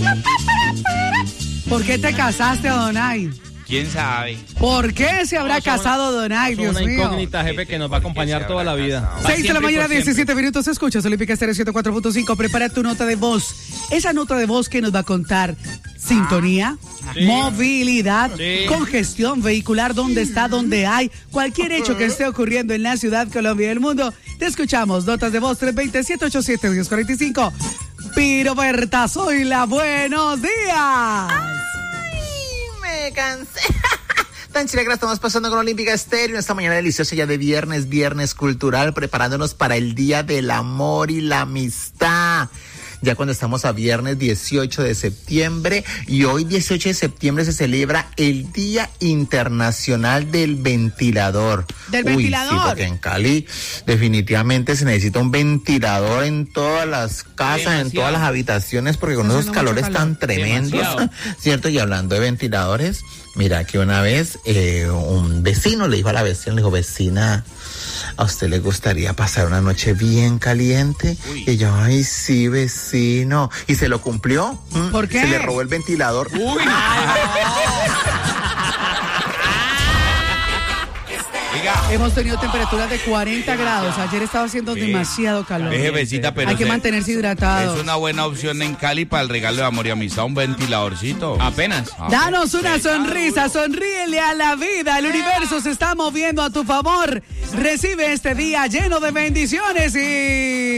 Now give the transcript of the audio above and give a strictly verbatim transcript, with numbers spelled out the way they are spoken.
¿Por qué te casaste, Donay? ¿Quién sabe? ¿Por qué se habrá No, son- casado Donay, Dios una mío? incógnita, jefe, que nos va a acompañar toda la vida. seis de la mañana, diecisiete minutos, escuchas Olímpica Estéreo ciento cuatro punto cinco. Prepara tu nota de voz. Esa nota de voz que nos va a contar sintonía, Sí. movilidad, Sí. congestión vehicular, dónde está, dónde hay, cualquier hecho que esté ocurriendo en la ciudad, Colombia y el mundo. Te escuchamos. Notas de voz tres dos cero, siete ocho siete, uno cero cuatro cinco. Piro Berta, soy la buenos días. Me cansé. Tan chile que la estamos pasando con Olímpica Estéreo esta mañana deliciosa ya de viernes, viernes cultural, preparándonos para el Día del Amor y la Amistad. Ya cuando estamos a viernes dieciocho de septiembre y hoy dieciocho de septiembre se celebra el Día Internacional del Ventilador. ¿Del Uy, ventilador? Sí, porque en Cali definitivamente se necesita un ventilador en todas las casas, Demasiado. en todas las habitaciones, porque con Está esos haciendo mucho calores calor. tan tremendos, Demasiado. ¿cierto? Y hablando de ventiladores, mira que una vez eh, un vecino le dijo a la vecina, le dijo, vecina, ¿a usted le gustaría pasar una noche bien caliente? Uy. Y ella, ay, sí, vecino. Y se lo cumplió. ¿Mm? ¿Por qué? Se le robó el ventilador. Uy. Oiga, Hemos tenido temperaturas de cuarenta grados. Ayer estaba haciendo Sí. demasiado calor. deje besita, pero Hay que se- mantenerse hidratados. es una buena opción en Cali para el regalo de amor y amistad, un ventiladorcito. Apenas. Ah, Danos una sí. sonrisa, sonríele a la vida. El universo se está moviendo a tu favor. Recibe este día lleno de bendiciones y...